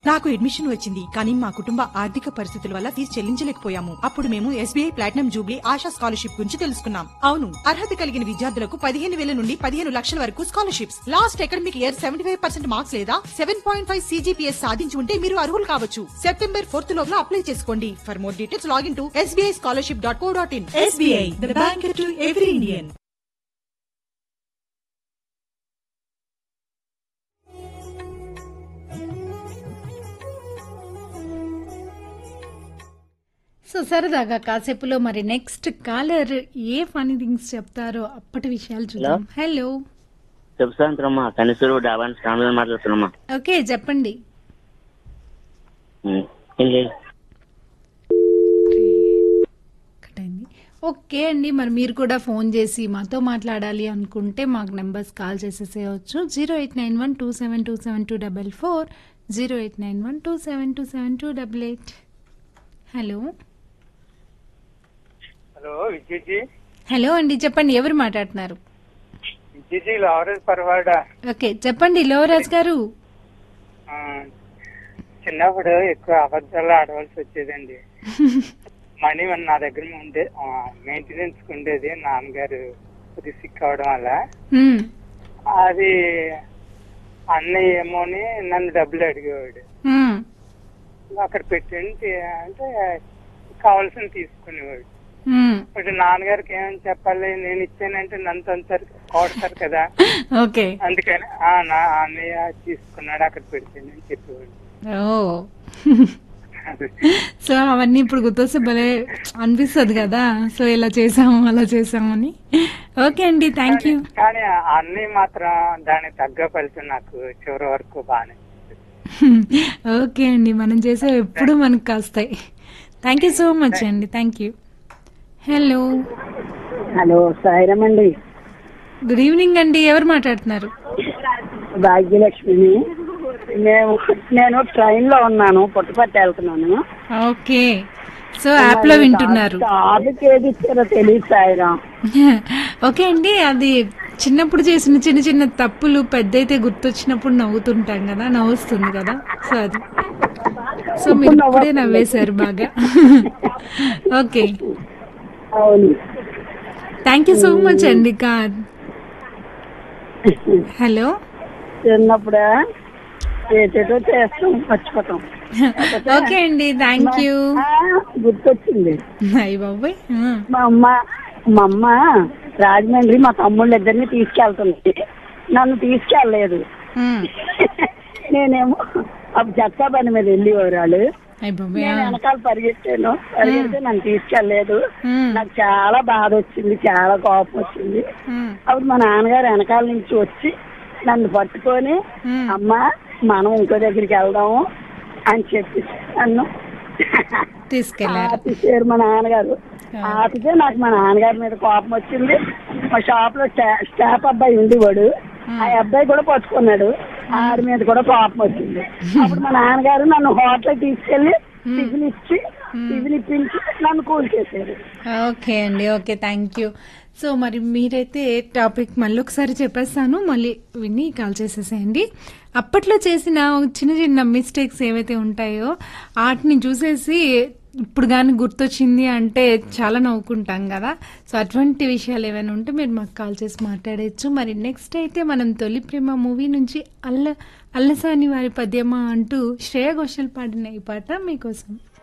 నాకు అడ్మిషన్ వచ్చింది, కానీ మా కుటుంబ ఆర్థిక పరిస్థితుల వల్ల ఫీజు చెల్లించలేకపోయాము. అప్పుడు మేము SBI platinum Jubilee ASHA scholarship గురించి తెలుసుకున్నాం. అవును, అర్హత కలిగిన విద్యార్థులకు 15,000 నుండి 15 లక్షల వరకు scholarships. Last academic year 75% marks లేదా 7.5 CGPS సాధించి ఉంటే మీరు అర్హులు కావచ్చు. సెప్టెంబర్ 4th లోపల అప్లై చేసుకోండి. For more details login to sbischolarship.co.in. SBI, the bank to every Indian. So సరదాగా కాసేపులో మరి నెక్స్ట్ కాలర్ ఏ ఫనీ థింగ్స్ చెప్తారో అప్పటి విషయాలు చూద్దాం. హలో, చెప్తాంతరమ్మా కనిసూరు డాబా స్టాండ్ మాట్లాడుతున్నామ్మా. ఓకే, చెప్పండి. ఓకే అండి, మరి మీరు కూడా ఫోన్ చేసి మాతో మాట్లాడాలి అనుకుంటే మాకు numbers call చేసేసేయచ్చు. 0891272724, 0891272728. Hello hello విజయజీ. Hello అండి, చెప్పండి, ఎవరు మాట్లాడుతున్నారు? విజయజీ లోవరాజ్ పర్వాడ. ఓకే, చెప్పండి లోవరాజ్ గారు. చిన్నప్పుడు ఎక్కువ అబద్ధాలు ఆడవలసి వచ్చేదండి. మనీ నా దగ్గర ఉండే మెయింటెనెన్స్ ఉండేది. నాన్నగారు కొద్ది సిక్ అవడం వల్ల అది అన్నయ్య ఏమోని నన్ను డబ్బులు అడిగేవాడు. అక్కడ పెట్టండి అంటే కావాల్సిన తీసుకునేవాడు. ఇప్పుడు నాన్నగారికి ఏమని చెప్పాలి, నేను ఇచ్చానంటే నన్ను తంతారు కొడతారు కదా. ఓకే, అందుకని నా అన్నయ్య తీసుకున్నాడు అక్కడ పెట్టండి అని చెప్పేవాడు. సో అవన్నీ ఇప్పుడు గుర్తొస్తే భలే అనిపిస్తుంది కదా. సో ఇలా చేసాము అలా చేసామని. ఓకే అండి, థ్యాంక్ యూ. కానీ అన్నయ్య మాత్రం దానికి తగ్గ ఫలితం నాకు చివరి వరకు బాగానే. ఓకే అండి, మనం చేసే ఎప్పుడు మనకు కాస్తాయి. థ్యాంక్ యూ సో మచ్ అండి, thank you. Hello hello, Sairam అండి. గుడ్ ఈవినింగ్ అండి, ఎవరు మాట్లాడుతున్నారు? భాగ్యలక్ష్మిని. నేను ట్రైన్ లో ఉన్నాను, పుట్టపర్తి వెళ్తున్నాను. ఓకే, సో యాప్ లో వింటున్నారు. టాపిక్ ఏది ఇచ్చారో తెలియదు సాయిరామ్. ఓకే అండి, అది చిన్నప్పుడు చేసిన చిన్న చిన్న తప్పులు పెద్దయితే గుర్తొచ్చినప్పుడు నవ్వుతుంటాం కదా, నవ్వుస్తుంది కదా. సో అది, సో మీరు ఇప్పుడే నవ్వేశారు బాగా. ఓకే, అవును, థ్యాంక్ యూ సో మచ్ అండి. హలో, చిన్నప్పుడు ఏటేటో చేస్తాం, మర్చిపోతాం. ఓకే అండి, థ్యాంక్ యూ. గుర్తొచ్చింది. అయ్య బాబోయ్, మా అమ్మ రాజమండ్రి మా తమ్ముళ్ళ ఇద్దరిని తీసుకెళ్తుంది, నన్ను తీసుకెళ్ళలేదు. నేనేమో అప్పుడు చెత్తా బండి మీద వెళ్ళేవారు వాళ్ళు. నేను వెనకాల పరిగెడితే నన్ను తీసుకెళ్ళలేదు. నాకు చాలా బాధ వచ్చింది, చాలా కోపం వచ్చింది. అప్పుడు మా నాన్నగారు వెనకాల నుంచి వచ్చి నన్ను పట్టుకొని, అమ్మా మనం ఇంకో దగ్గరికి వెళ్దాము అని చెప్పి నన్ను తీసుకెళ్ళారు మా నాన్నగారు. ఆపితే నాకు మా నాన్నగారి మీద కోపం వచ్చింది. మా షాప్ లో స్టాఫ్ అబ్బాయి ఉండేవాడు, ఆ అబ్బాయి కూడా పట్టుకున్నాడు, ఆడి మీద కూడా కోపం వచ్చింది. అప్పుడు మా నాన్నగారు నన్ను హోటల్ తీసుకెళ్లి టిఫిన్ ఇప్పించి నన్ను కూల్ చేశారు. ఓకే అండి, ఓకే, థ్యాంక్ యూ. సో మరి మీరైతే టాపిక్ మళ్ళీ ఒకసారి చెప్పేస్తాను, మళ్ళీ విని కాల్ చేసేసేయండి. అప్పట్లో చేసిన చిన్న చిన్న మిస్టేక్స్ ఏవైతే ఉంటాయో వాటిని చూసేసి ఇప్పుడు కానీ గుర్తొచ్చింది అంటే చాలా నవ్వుకుంటాం కదా. సో అటువంటి విషయాలు ఏమైనా ఉంటే మీరు మాకు కాల్ చేసి మాట్లాడచ్చు. మరి నెక్స్ట్ అయితే మనం తొలి ప్రేమ మూవీ నుంచి అల్లసాని వారి పద్యమా అంటూ శ్రేయ ఘోషల్ పాడిన ఈ పాట మీకోసం.